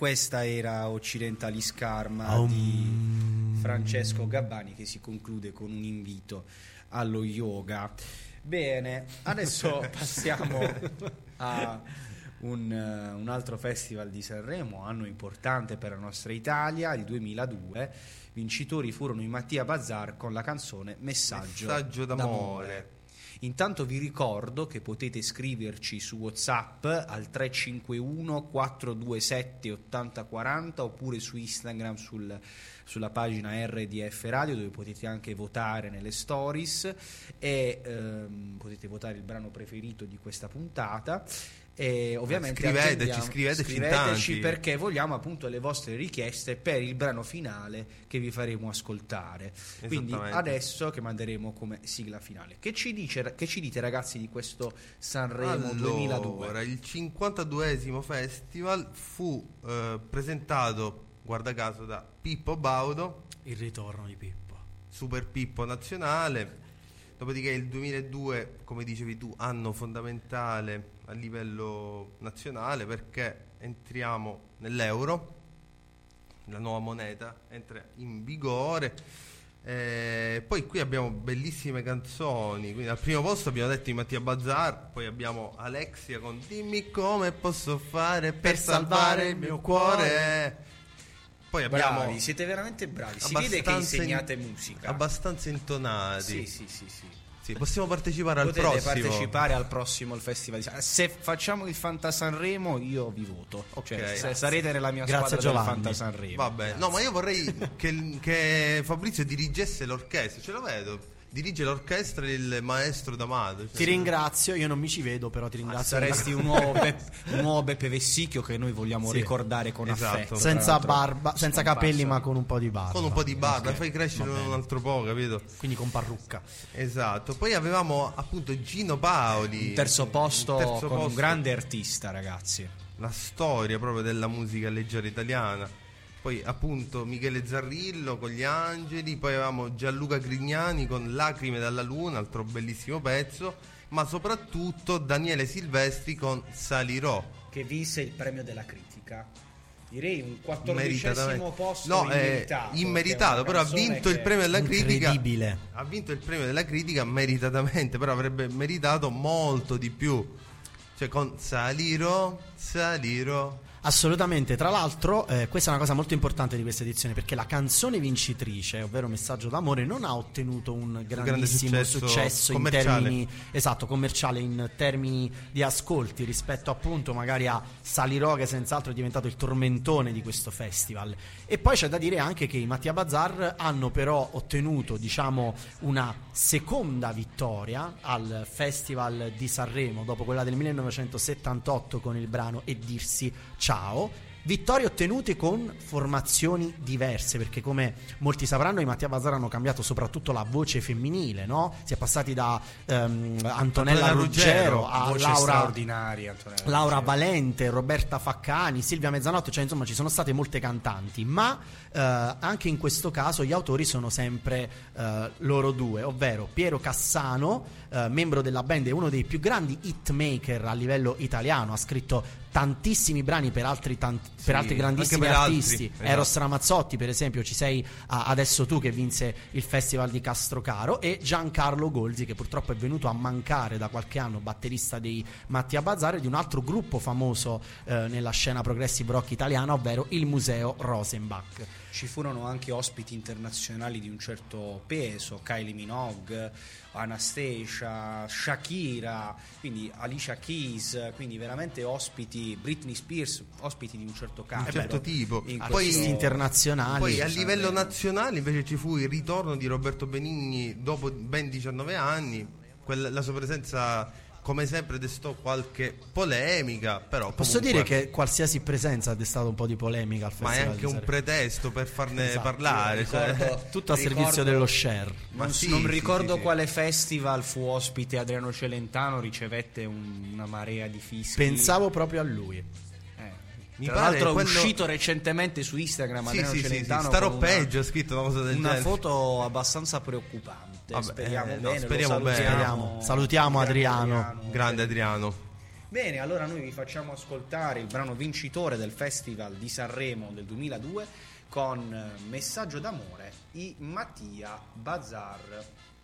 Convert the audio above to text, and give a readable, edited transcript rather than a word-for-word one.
Questa era Occidentalis Karma di Francesco Gabbani, che si conclude con un invito allo yoga. Bene, adesso passiamo a un altro festival di Sanremo, anno importante per la nostra Italia, il 2002. Vincitori furono i Mattia Bazar con la canzone Messaggio d'amore. Intanto vi ricordo che potete scriverci su WhatsApp al 351 427 8040 oppure su Instagram sulla pagina RDF Radio, dove potete anche votare nelle stories e potete votare il brano preferito di questa puntata. E ovviamente scriveteci perché vogliamo appunto le vostre richieste per il brano finale che vi faremo ascoltare. Quindi adesso che manderemo come sigla finale, che ci dite ragazzi di questo Sanremo 2002? Allora, il 52esimo festival fu presentato, guarda caso, da Pippo Baudo, il ritorno di Pippo, Super Pippo nazionale. Dopodiché il 2002, come dicevi tu, anno fondamentale a livello nazionale, perché entriamo nell'euro, la nuova moneta entra in vigore. Poi qui abbiamo bellissime canzoni, quindi al primo posto abbiamo detto i Mattia Bazar, poi abbiamo Alexia con Dimmi come posso fare per salvare il mio cuore. Poi abbiamo bravi, siete veramente bravi, si vede che insegnate musica, abbastanza intonati. Sì, possiamo partecipare al prossimo. Potete partecipare al prossimo, il festival di Sanremo. Se facciamo il Fanta Sanremo io vi voto, okay. Cioè, sarete nella mia squadra del Fanta Sanremo. Vabbè, no, ma io vorrei che Fabrizio dirigesse l'orchestra, ce lo vedo. Dirige l'orchestra il maestro D'Amato. Ti ringrazio, io non mi ci vedo, però ti ringrazio. Saresti un nuovo Beppe Vessicchio che noi vogliamo ricordare con affetto. Senza barba, senza capelli, ma con un po' di barba. Con un po' di barba, okay. Fai crescere un altro po', capito? Quindi con parrucca. Esatto. Poi avevamo appunto Gino Paoli. Terzo posto con un grande artista, ragazzi. La storia proprio della musica leggera italiana. Poi appunto Michele Zarrillo con Gli Angeli, poi avevamo Gianluca Grignani con Lacrime dalla Luna, altro bellissimo pezzo, ma soprattutto Daniele Silvestri con Salirò, che vinse il premio della critica. Direi un 14° posto immeritato, però ha vinto il premio della critica. Incredibile. Ha vinto il premio della critica meritatamente, però avrebbe meritato molto di più. Cioè con Salirò. Assolutamente, tra l'altro questa è una cosa molto importante di questa edizione, perché la canzone vincitrice, ovvero Messaggio d'amore, non ha ottenuto un grandissimo successo in termini commerciale, in termini di ascolti, rispetto appunto magari a Salirò, che senz'altro è diventato il tormentone di questo festival. E poi c'è da dire anche che i Mattia Bazar hanno però ottenuto, diciamo, una seconda vittoria al Festival di Sanremo dopo quella del 1978 con il brano E dirsi ciao. Vittorie ottenute con formazioni diverse, perché come molti sapranno i Mattia Bazar hanno cambiato soprattutto la voce femminile, no? Si è passati da Antonella Ruggero a voce straordinaria, Laura Valente, Roberta Faccani, Silvia Mezzanotte, cioè insomma ci sono state molte cantanti, ma anche in questo caso gli autori sono sempre loro due, ovvero Piero Cassano, membro della band e uno dei più grandi hitmaker a livello italiano, ha scritto tantissimi brani per altri grandissimi artisti, esatto. Eros Ramazzotti per esempio, ci sei adesso tu, che vinse il Festival di Castrocaro, e Giancarlo Golzi, che purtroppo è venuto a mancare da qualche anno, batterista dei Mattia Bazar, di un altro gruppo famoso nella scena progressive rock italiana, ovvero il Museo Rosenbach. Ci furono anche ospiti internazionali di un certo peso, Kylie Minogue, Anastasia, Shakira, quindi Alicia Keys, quindi veramente ospiti, Britney Spears, ospiti di un certo calibro, un certo tipo, poi internazionali. Poi a livello nazionale invece ci fu il ritorno di Roberto Benigni dopo ben 19 anni, la sua presenza come sempre destò qualche polemica, però posso dire che qualsiasi presenza ha destato un po' di polemica al festival, ma è anche un pretesto per farne parlare, cioè, tutto a servizio dello share. Non ricordo quale festival fu ospite Adriano Celentano, ricevette una marea di fischi. Pensavo proprio a lui. Tra l'altro è uscito recentemente su Instagram Adriano Celentano, starò peggio, ha scritto una cosa del genere, una foto abbastanza preoccupante. Speriamo bene, speriamo. Salutiamo Adriano. Grande Adriano. Bene, allora noi vi facciamo ascoltare il brano vincitore del Festival di Sanremo del 2002 con Messaggio d'amore, i Mattia Bazar.